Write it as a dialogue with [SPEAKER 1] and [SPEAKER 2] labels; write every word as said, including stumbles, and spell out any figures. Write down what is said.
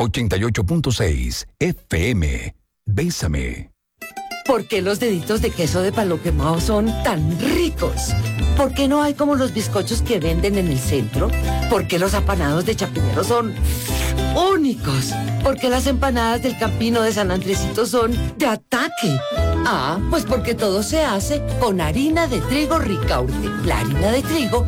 [SPEAKER 1] ochenta y ocho punto seis F M. Bésame.
[SPEAKER 2] ¿Por qué los deditos de queso de palo quemado son tan ricos? ¿Por qué no hay como los bizcochos que venden en el centro? ¿Por qué los apanados de Chapinero son únicos? ¿Por qué las empanadas del Campino de San Andresito son de ataque? Ah, pues porque todo se hace con harina de trigo Ricaurte. La harina de trigo